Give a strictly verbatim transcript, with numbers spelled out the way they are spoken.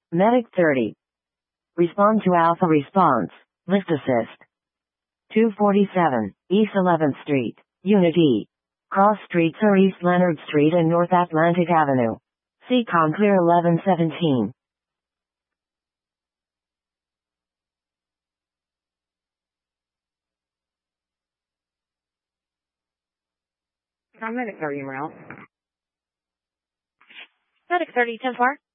Medic thirty. Respond to Alpha response. Lift assist. two forty-seven, East eleventh Street, Unit E. Cross streets are East Leonard Street and North Atlantic Avenue. C C O M clear eleven seventeen. I'm Medic thirty, route. Medic thirty, ten four.